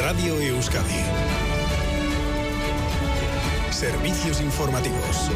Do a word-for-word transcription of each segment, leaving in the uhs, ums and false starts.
Radio Euskadi. Servicios informativos.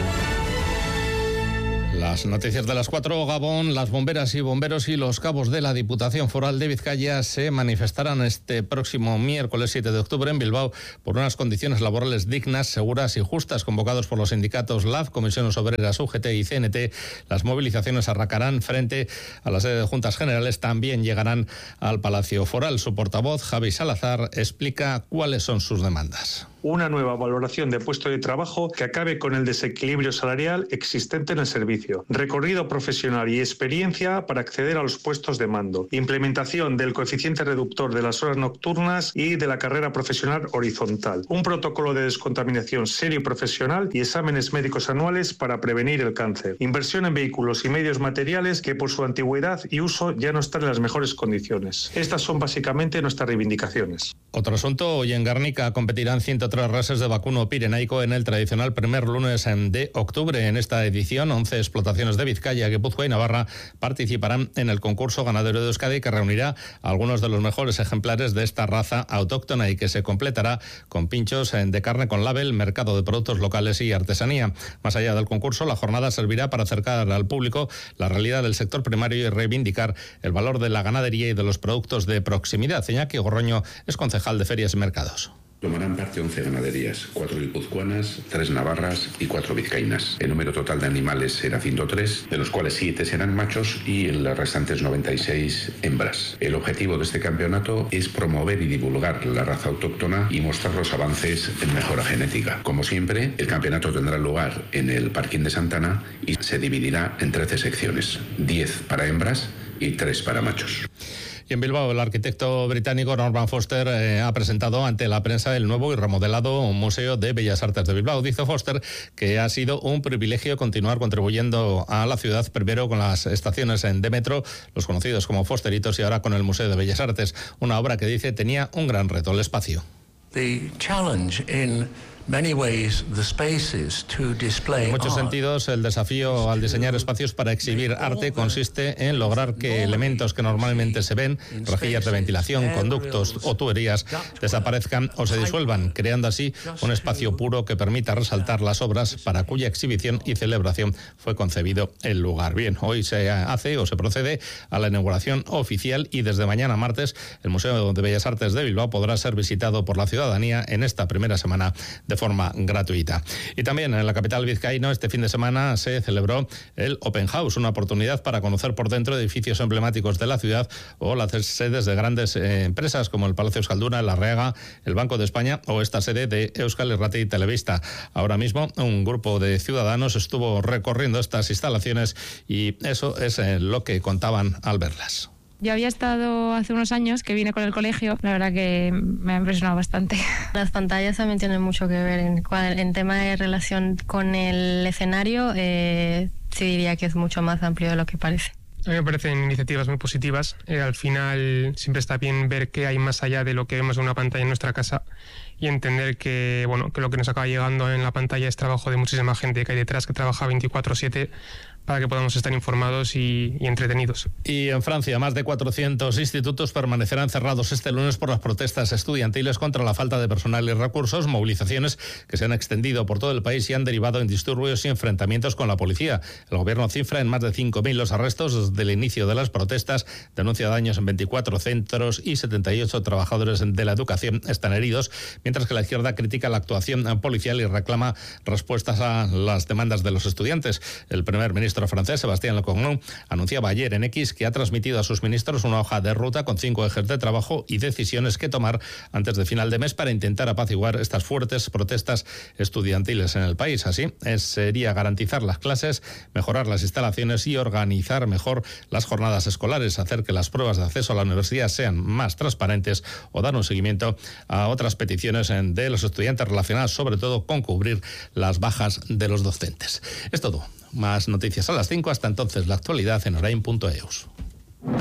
Las noticias de las cuatro. Gabón, las bomberas y bomberos y los cabos de la Diputación Foral de Vizcaya se manifestarán este próximo miércoles siete de octubre en Bilbao por unas condiciones laborales dignas, seguras y justas. Convocados por los sindicatos L A B, Comisiones Obreras, U G T y C N T, las movilizaciones arrancarán frente a la sede de Juntas Generales. También llegarán al Palacio Foral. Su portavoz, Javi Salazar, explica cuáles son sus demandas. Una nueva valoración de puesto de trabajo que acabe con el desequilibrio salarial existente en el servicio, recorrido profesional y experiencia para acceder a los puestos de mando, implementación del coeficiente reductor de las horas nocturnas y de la carrera profesional horizontal, un protocolo de descontaminación serio y profesional y exámenes médicos anuales para prevenir el cáncer, inversión en vehículos y medios materiales que por su antigüedad y uso ya no están en las mejores condiciones. Estas son básicamente nuestras reivindicaciones. Otro asunto, hoy en Guernica competirán ciento tres rases de vacuno pirenaico en el tradicional primer lunes de octubre. En esta edición, once explotaciones de Vizcaya, Guipúzcoa y Navarra participarán en el concurso ganadero de Euskadi, que reunirá a algunos de los mejores ejemplares de esta raza autóctona y que se completará con pinchos de carne con label, mercado de productos locales y artesanía. Más allá del concurso, la jornada servirá para acercar al público la realidad del sector primario y reivindicar el valor de la ganadería y de los productos de proximidad. Iñaki Gorroño es concejal de Ferias y Mercados. Tomarán parte once ganaderías, cuatro guipuzcoanas, tres navarras y cuatro vizcaínas. El número total de animales será ciento tres, de los cuales siete serán machos y las restantes noventa y seis hembras. El objetivo de este campeonato es promover y divulgar la raza autóctona y mostrar los avances en mejora genética. Como siempre, el campeonato tendrá lugar en el Parquín de Santana y se dividirá en trece secciones, diez para hembras y tres para machos. Y en Bilbao, el arquitecto británico Norman Foster eh, ha presentado ante la prensa el nuevo y remodelado Museo de Bellas Artes de Bilbao. Dice Foster que ha sido un privilegio continuar contribuyendo a la ciudad, primero con las estaciones de metro, los conocidos como Fosteritos, y ahora con el Museo de Bellas Artes, una obra que dice tenía un gran reto: el espacio. The challenge in many ways, the spaces to display en muchos art. sentidos, el desafío al diseñar espacios para exhibir arte consiste en lograr que elementos que normalmente se ven, rejillas de ventilación, conductos o tuberías, desaparezcan o se disuelvan, creando así un espacio puro que permita resaltar las obras para cuya exhibición y celebración fue concebido el lugar. Bien, hoy se hace o se procede a la inauguración oficial y desde mañana martes el Museo de Bellas Artes de Bilbao podrá ser visitado por la ciudadanía en esta primera semana de forma gratuita. Y también en la capital vizcaína este fin de semana se celebró el Open House, una oportunidad para conocer por dentro edificios emblemáticos de la ciudad o las sedes de grandes eh, empresas como el Palacio Euskalduna, la Reaga, el Banco de España o esta sede de Euskal Irrati y Televista. Ahora mismo un grupo de ciudadanos estuvo recorriendo estas instalaciones y eso es eh, lo que contaban al verlas. Yo había estado hace unos años que vine con el colegio, la verdad que me ha impresionado bastante. Las pantallas también tienen mucho que ver en, en tema de relación con el escenario, eh, sí diría que es mucho más amplio de lo que parece. A mí me parecen iniciativas muy positivas. Eh, al final siempre está bien ver qué hay más allá de lo que vemos en una pantalla en nuestra casa y entender que, bueno, que lo que nos acaba llegando en la pantalla es trabajo de muchísima gente que hay detrás, que trabaja veinticuatro siete para que podamos estar informados y, y entretenidos. Y en Francia, más de cuatrocientos institutos permanecerán cerrados este lunes por las protestas estudiantiles contra la falta de personal y recursos, movilizaciones que se han extendido por todo el país y han derivado en disturbios y enfrentamientos con la policía. El gobierno cifra en más de cinco mil los arrestos desde el inicio de las protestas, denuncia daños en veinticuatro centros y setenta y ocho trabajadores de la educación están heridos, mientras que la izquierda critica la actuación policial y reclama respuestas a las demandas de los estudiantes. El primer ministro francés, Sébastien Lecornu, anunciaba ayer en X que ha transmitido a sus ministros una hoja de ruta con cinco ejes de trabajo y decisiones que tomar antes de final de mes para intentar apaciguar estas fuertes protestas estudiantiles en el país. Así es, sería garantizar las clases, mejorar las instalaciones y organizar mejor las jornadas escolares, hacer que las pruebas de acceso a la universidad sean más transparentes o dar un seguimiento a otras peticiones de los estudiantes relacionadas sobre todo con cubrir las bajas de los docentes. Es todo. Más noticias a las cinco. Hasta entonces, la actualidad en orain punto eus.